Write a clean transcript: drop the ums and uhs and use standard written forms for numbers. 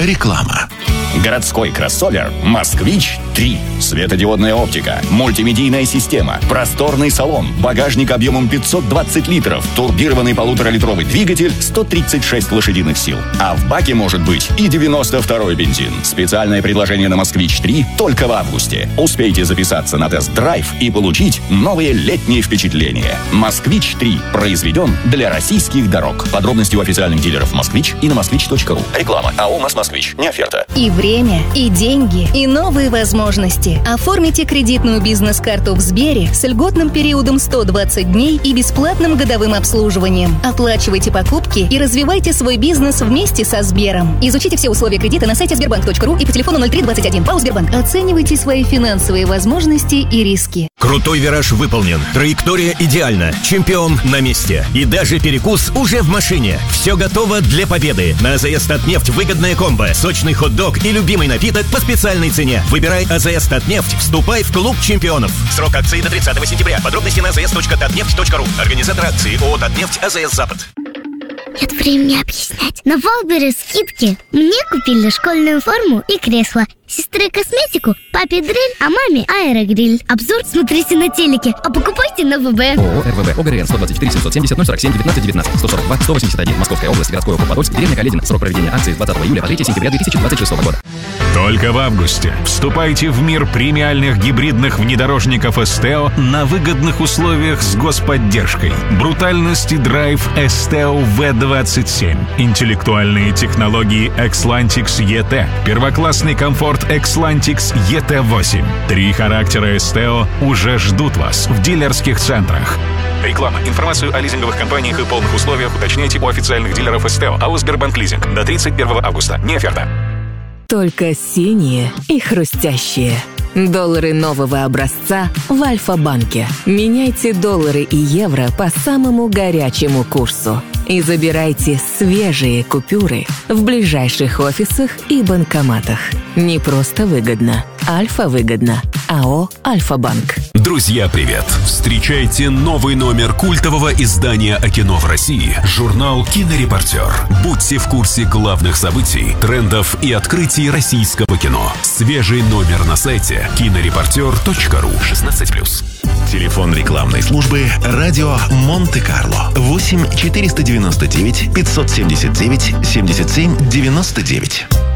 Реклама. Городской кроссовер «Москвич-3». Светодиодная оптика, мультимедийная система, просторный салон, багажник объемом 520 литров, турбированный 1,5-литровый двигатель, 136 лошадиных сил. А в баке может быть и 92-й бензин. Специальное предложение на «Москвич-3» только в августе. Успейте записаться на тест-драйв и получить новые летние впечатления. «Москвич-3» произведен для российских дорог. Подробности у официальных дилеров «Москвич» и на moskvich.ru. Реклама. АО «Москвич». Не оферта. И время, и деньги, и новые возможности. Оформите кредитную бизнес-карту в Сбере с льготным периодом 120 дней и бесплатным годовым обслуживанием. Оплачивайте покупки и развивайте свой бизнес вместе со Сбером. Изучите все условия кредита на сайте sberbank.ru и по телефону 0321. ПАО «Сбербанк». Оценивайте свои финансовые возможности и риски. Крутой вираж выполнен. Траектория идеальна. Чемпион на месте. И даже перекус уже в машине. Все готово для победы. На АЗС «Татнефть» выгодная комбо. Сочный хот-дог и любимый напиток по специальной цене. Выбирай АЗС «Татнефть». Вступай в клуб чемпионов. Срок акции до 30 сентября. Подробности на azs.tatneft.ru. Организатор акции ООО «Татнефть», АЗС «Запад». Нет времени объяснять. На Валбере скидки. Мне купили школьную форму и кресло. Сестре косметику, папе дрель, а маме аэрогриль. Обзор смотрите на телеке, а покупайте на ВБ. ООО РВБ ОГРН 124 770 047 19 19 142 181 Московская область, городской округ Подольск, деревня Каледина. Срок проведения акции с 20 июля по 3 сентября 2026 года. Только в августе вступайте в мир премиальных гибридных внедорожников СТО на выгодных условиях с господдержкой. Брутальность и драйв СТО V27. Интеллектуальные технологии Xlantix ET. Первоклассный комфорт Xlantix ET8. 3 характера СТО уже ждут вас в дилерских центрах. Реклама. Информацию о лизинговых компаниях и полных условиях уточняйте у официальных дилеров СТО. АО «Сбербанк Лизинг». До 31 августа. Не оферта. Только синие и хрустящие. Доллары нового образца в Альфа-банке. Меняйте доллары и евро по самому горячему курсу. И забирайте свежие купюры в ближайших офисах и банкоматах. Не просто выгодно. Альфа-выгодно. АО «Альфа-банк». Друзья, привет! Встречайте новый номер культового издания о кино в России – журнал «Кинорепортер». Будьте в курсе главных событий, трендов и открытий российского кино. Свежий номер на сайте кинорепортер.ру. 16+. Телефон рекламной службы «Радио Монте-Карло» 8 499 579 77 99.